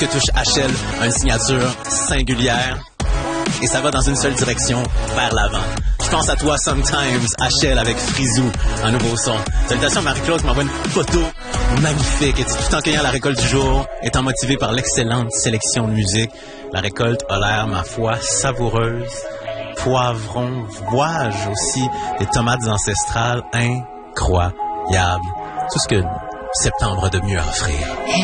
que touche HL a une signature singulière et ça va dans une seule direction, vers l'avant. Je pense à toi sometimes, HL avec Frisou, un nouveau son. Salutations Marie-Claude qui m'envoie une photo magnifique et tout en cueillant la récolte du jour, étant motivé par l'excellente sélection de musique. La récolte a l'air, ma foi, savoureuse. Poivron, voige aussi, des tomates ancestrales incroyables. Tout ce que septembre a de mieux à offrir.